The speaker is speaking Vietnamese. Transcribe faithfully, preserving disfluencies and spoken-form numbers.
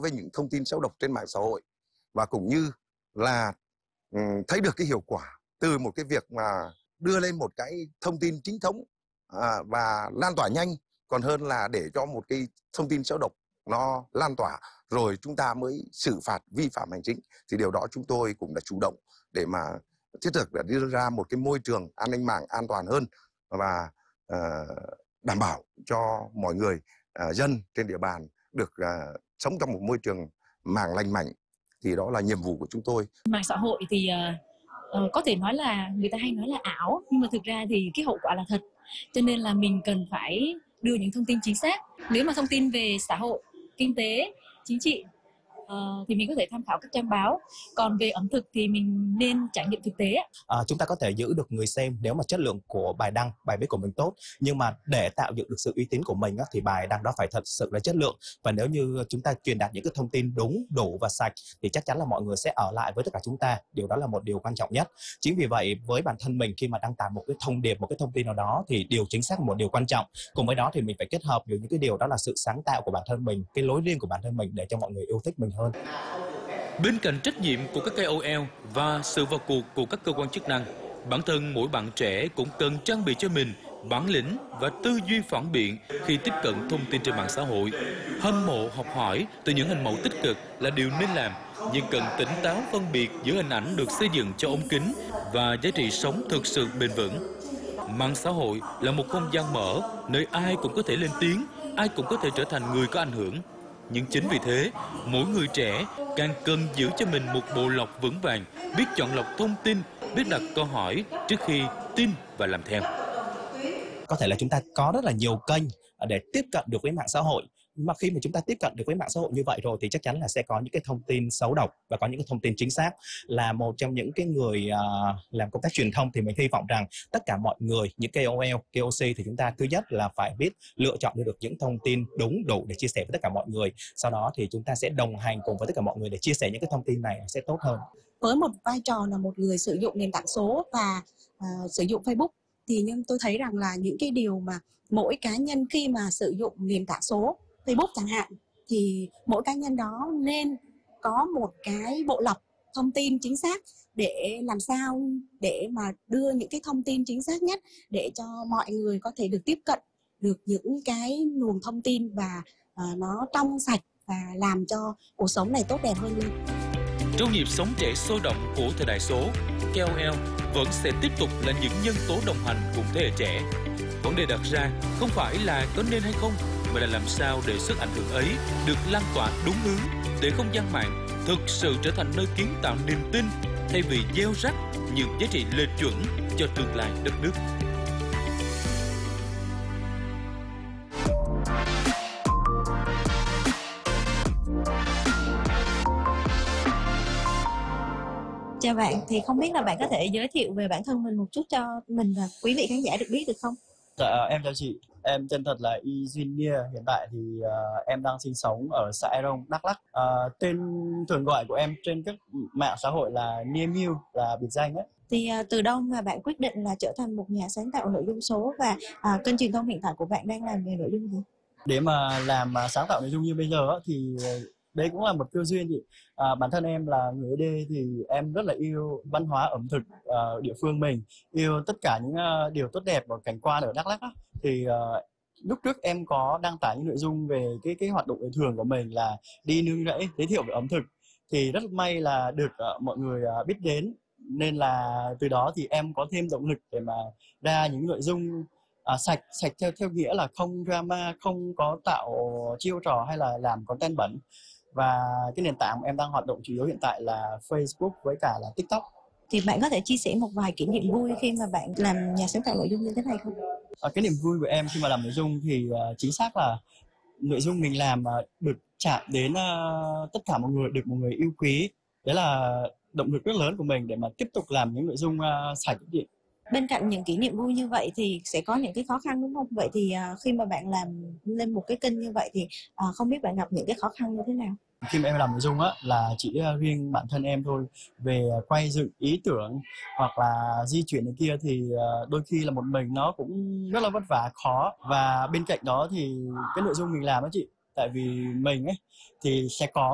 với những thông tin xấu độc trên mạng xã hội, và cũng như là um, thấy được cái hiệu quả từ một cái việc mà đưa lên một cái thông tin chính thống à, và lan tỏa nhanh, còn hơn là để cho một cái thông tin xấu độc nó lan tỏa rồi chúng ta mới xử phạt vi phạm hành chính. Thì điều đó chúng tôi cũng đã chủ động để mà thiết thực để đưa ra một cái môi trường an ninh mạng an toàn hơn và uh, đảm bảo cho mọi người uh, dân trên địa bàn được uh, sống trong một môi trường mạng lành mạnh. Thì đó là nhiệm vụ của chúng tôi. Mạng xã hội thì uh, uh, có thể nói là người ta hay nói là ảo, nhưng mà thực ra thì cái hậu quả là thật. Cho nên là mình cần phải đưa những thông tin chính xác. Nếu mà thông tin về xã hội, kinh tế, chính trị Uh, thì mình có thể tham khảo các trang báo. Còn về ẩm thực thì mình nên trải nghiệm thực tế. À, chúng ta có thể giữ được người xem nếu mà chất lượng của bài đăng, bài viết của mình tốt. Nhưng mà để tạo dựng được sự uy tín của mình á, thì bài đăng đó phải thật sự là chất lượng. Và nếu như chúng ta truyền đạt những cái thông tin đúng, đủ và sạch thì chắc chắn là mọi người sẽ ở lại với tất cả chúng ta. Điều đó là một điều quan trọng nhất. Chính vì vậy với bản thân mình, khi mà đăng tải một cái thông điệp, một cái thông tin nào đó thì điều chính xác là một điều quan trọng. Cùng với đó thì mình phải kết hợp với những cái điều đó là sự sáng tạo của bản thân mình, cái lối riêng của bản thân mình để cho mọi người yêu thích mình hơn. Bên cạnh trách nhiệm của các K O L và sự vào cuộc của các cơ quan chức năng, bản thân mỗi bạn trẻ cũng cần trang bị cho mình bản lĩnh và tư duy phản biện khi tiếp cận thông tin trên mạng xã hội. Hâm mộ, học hỏi từ những hình mẫu tích cực là điều nên làm, nhưng cần tỉnh táo phân biệt giữa hình ảnh được xây dựng cho ống kính và giá trị sống thực sự bền vững. Mạng xã hội là một không gian mở, nơi ai cũng có thể lên tiếng, ai cũng có thể trở thành người có ảnh hưởng. Nhưng chính vì thế, mỗi người trẻ càng cần giữ cho mình một bộ lọc vững vàng, biết chọn lọc thông tin, biết đặt câu hỏi trước khi tin và làm theo. Có thể là chúng ta có rất là nhiều kênh để tiếp cận được với mạng xã hội. Mà khi mà chúng ta tiếp cận được với mạng xã hội như vậy rồi thì chắc chắn là sẽ có những cái thông tin xấu độc và có những cái thông tin chính xác. Là một trong những cái người uh, làm công tác truyền thông thì mình hy vọng rằng tất cả mọi người, những K O L, K O C thì chúng ta thứ nhất là phải biết lựa chọn được những thông tin đúng đủ để chia sẻ với tất cả mọi người. Sau đó thì chúng ta sẽ đồng hành cùng với tất cả mọi người để chia sẻ những cái thông tin này sẽ tốt hơn. Với một vai trò là một người sử dụng nền tảng số và uh, sử dụng Facebook thì nhưng tôi thấy rằng là những cái điều mà mỗi cá nhân khi mà sử dụng nền tảng số Facebook chẳng hạn thì mỗi cá nhân đó nên có một cái bộ lọc thông tin chính xác để làm sao để mà đưa những cái thông tin chính xác nhất để cho mọi người có thể được tiếp cận được những cái luồng thông tin và uh, nó trong sạch và làm cho cuộc sống này tốt đẹp hơn lên. Trong nhịp sống trẻ sôi động của thời đại số, K O L vẫn sẽ tiếp tục là những nhân tố đồng hành cùng thế hệ trẻ. Vấn đề đặt ra không phải là có nên hay không, mà là làm sao để sức ảnh hưởng ấy được lan tỏa đúng hướng, để không gian mạng thực sự trở thành nơi kiến tạo niềm tin thay vì gieo rắc những giá trị lệch chuẩn cho tương lai đất nước. Chào bạn, thì không biết là bạn có thể giới thiệu về bản thân mình một chút cho mình và quý vị khán giả được biết được không? Dạ, em chào chị. Em tên thật là Y Duyên Nia. Hiện tại thì uh, em đang sinh sống ở xã Erong, Đắk Lắk. Uh, tên thường gọi của em trên các mạng xã hội là Nia Miu, là biệt danh ấy. Thì uh, từ đâu mà bạn quyết định là trở thành một nhà sáng tạo nội dung số và uh, kênh truyền thông hiện tại của bạn đang làm về nội dung gì? Để mà làm uh, sáng tạo nội dung như bây giờ thì uh, đấy cũng là một cơ duyên chị. À, bản thân em là người ế đê thì em rất là yêu văn hóa ẩm thực uh, địa phương mình, yêu tất cả những uh, điều tốt đẹp và cảnh quan ở Đắk Lắk. Thì uh, lúc trước em có đăng tải những nội dung về cái cái hoạt động đời thường của mình là đi nương rẫy, giới thiệu về ẩm thực, thì rất may là được uh, mọi người uh, biết đến, nên là từ đó thì em có thêm động lực để mà ra những nội dung uh, sạch sạch theo theo nghĩa là không drama, không có tạo chiêu trò hay là làm content bẩn. Và cái nền tảng em đang hoạt động chủ yếu hiện tại là Facebook với cả là TikTok. Thì bạn có thể chia sẻ một vài kỷ niệm vui khi mà bạn làm nhà sáng tạo nội dung như thế này không? À, cái niềm vui của em khi mà làm nội dung thì uh, chính xác là nội dung mình làm uh, được chạm đến uh, tất cả mọi người, được mọi người yêu quý. Đấy là động lực rất lớn của mình để mà tiếp tục làm những nội dung uh, sạch. Bên cạnh những kỷ niệm vui như vậy thì sẽ có những cái khó khăn đúng không? Vậy thì uh, khi mà bạn làm lên một cái kênh như vậy thì uh, không biết bạn gặp những cái khó khăn như thế nào? Khi mà em làm nội dung á, là chỉ riêng bản thân em thôi, về quay dựng ý tưởng hoặc là di chuyển này kia thì đôi khi là một mình nó cũng rất là vất vả, khó. Và bên cạnh đó thì cái nội dung mình làm đó chị, tại vì mình ấy thì sẽ có